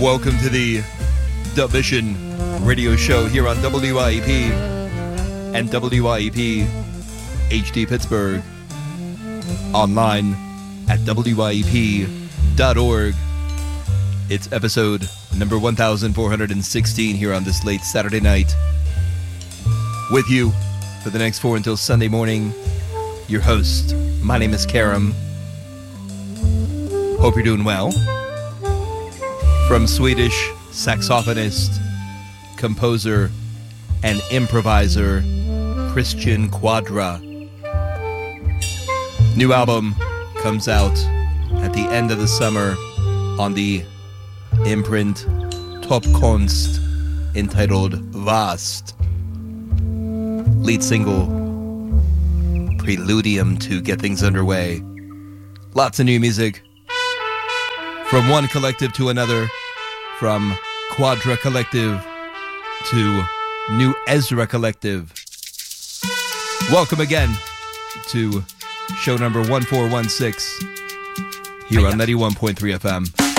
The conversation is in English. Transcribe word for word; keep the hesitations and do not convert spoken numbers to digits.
Welcome to the Dub Mission radio show here on W I E P and W I E P H D Pittsburgh. Online at W I E P dot org. It's episode number one thousand four hundred sixteen here on this late Saturday night. With you for the next four until Sunday morning, your host. My name is Karam. Hope you're doing well. From Swedish saxophonist, composer, and improviser Christian Quadra. New album comes out at the end of the summer on the imprint Top Konst, entitled Vast. Lead single, Preludium to get things underway. Lots of new music. From one collective to another. From Quadra Collective to New Ezra Collective. Welcome again to show number one four one six here on ninety-one point three F M.